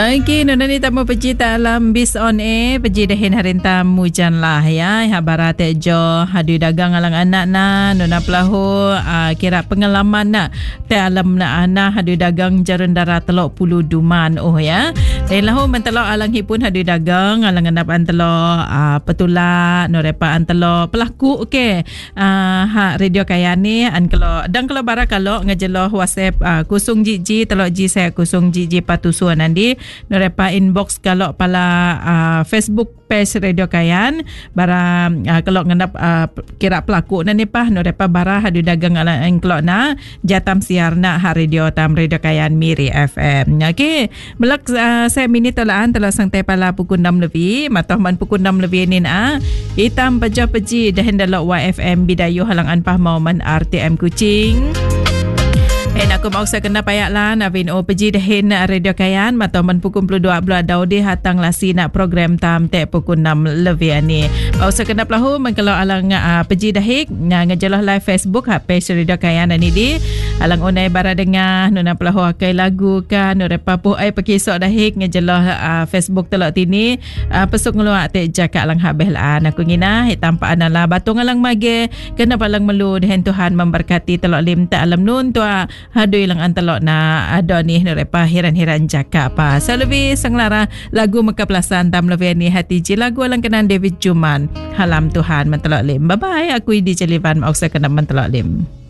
Okey, nona ni tamu peji dalam bis on air, peji dahin harin tamu jan lah ya. Habarat jo hadu dagang alang anak na, nona pelahu kira pengalaman na te alam na ana hadu dagang jarun dara telok puluh duman ya. Dan lahu mentelok alang hipun hadu dagang alang andap antelo petula norepa antelo pelaku okey. Radio Kayani an kalau dan kalau bara kalau ngejelo WhatsApp kusung jiji telok ji saya kusung jiji patusuan nanti norepa inbox kalau pala Facebook page Radio Kayan bara kalau ngendap kira pelaku nani pah norepa bara hadu dagang ala engklok na jatam siar na radio tam Radio Kayan Miri FM. Okey, belak saya minit tolaan telah sang pala pukul 6 lebih matah man pukul 6 lebih nin hitam peja peji dahin dalok YFM bidayu halangan pah mau man RTM Kuching. Aku mau saya kena payak lah Navin peji dahin Radio Kayan matau man pukul 22 bulan daudi hatang lasi nak program tam te pukul 6 lebih ni. Mau saya kena pelahu kalau alang peji dahik ngejelah live Facebook page Radio Kayan ni di alang unai bara dengah nuna pelahu akai lagu kan norepa pu ai pekisok dahik ngejelah Facebook telok tini pesuk ngeluak te jaka alang habeh lah aku ngina hitam pa anala batung alang mage kena palang melu dehen Tuhan memberkati telok lim ta alam nun tua hadu ilang antelok na ada ni norepa hiran-hiran jaka pa selebih sanglara lagu mekapelasan tam lebih ni hati ji lagu alang kenan David Juman halam Tuhan mentelok lim. Bye bye, aku di Jelivan mau saya kena mentelok lim.